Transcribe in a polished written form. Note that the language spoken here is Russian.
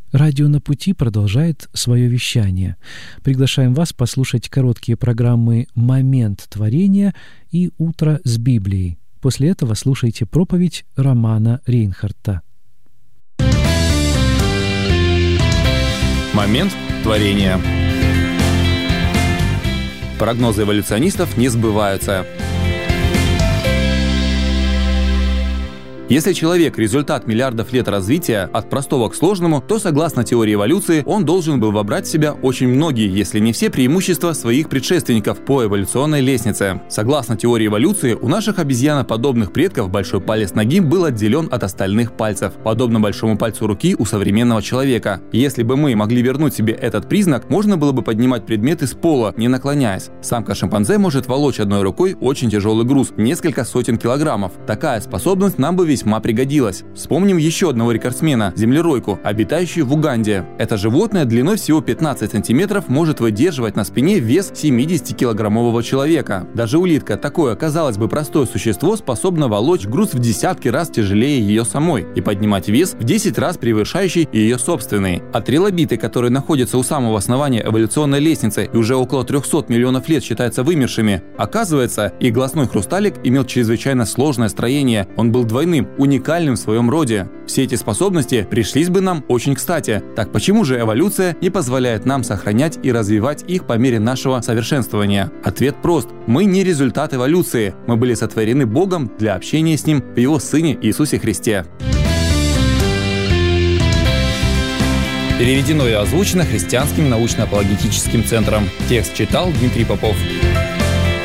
Радио «На пути» продолжает свое вещание. Приглашаем вас послушать короткие программы «Момент творения» и «Утро с Библией». После этого слушайте проповедь Романа Рейнхарта. Момент творения. Прогнозы эволюционистов не сбываются. Если человек – результат миллиардов лет развития от простого к сложному, то, согласно теории эволюции, он должен был вобрать в себя очень многие, если не все преимущества своих предшественников по эволюционной лестнице. Согласно теории эволюции, у наших обезьяноподобных предков большой палец ноги был отделен от остальных пальцев, подобно большому пальцу руки у современного человека. Если бы мы могли вернуть себе этот признак, можно было бы поднимать предметы с пола, не наклоняясь. Самка шимпанзе может волочь одной рукой очень тяжелый груз – несколько сотен килограммов. Такая способность нам бы весьма пригодилась. Вспомним еще одного рекордсмена – землеройку, обитающую в Уганде. Это животное длиной всего 15 сантиметров может выдерживать на спине вес 70-килограммового человека. Даже улитка, такое, казалось бы, простое существо, способно волочь груз в десятки раз тяжелее ее самой и поднимать вес в 10 раз превышающий ее собственный. А трилобиты, которые находятся у самого основания эволюционной лестницы и уже около 300 миллионов лет считаются вымершими, оказывается, их глазной хрусталик имел чрезвычайно сложное строение. Он был двойным, уникальным в своем роде. Все эти способности пришлись бы нам очень кстати. Так почему же эволюция не позволяет нам сохранять и развивать их по мере нашего совершенствования? Ответ прост. Мы не результат эволюции. Мы были сотворены Богом для общения с Ним в Его Сыне Иисусе Христе. Переведено и озвучено Христианским научно-апологетическим центром. Текст читал Дмитрий Попов.